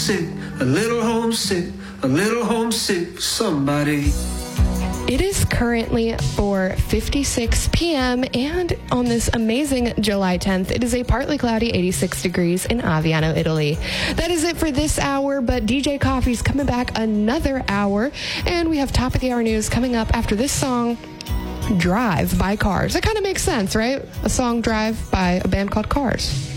homesick, a little homesick, a little homesick for somebody. It is currently 4:56 p.m. and on this amazing July 10th, it is a partly cloudy 86 degrees in Aviano, Italy. That is it for this hour, but DJ Coffee's coming back another hour, and we have top of the hour news coming up after this song, Drive by Cars. That kind of makes sense, right? A song Drive by a band called Cars.